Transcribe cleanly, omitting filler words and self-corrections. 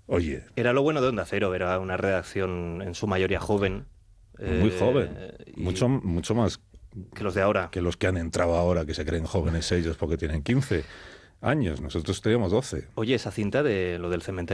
Oye, Era lo bueno de Onda Cero, era una redacción en su mayoría joven. muy joven, Y mucho más que los de ahora. que los que han entrado ahora, que se creen jóvenes ellos porque tienen 15 años. Nosotros teníamos 12. Oye, esa cinta de lo del cementerio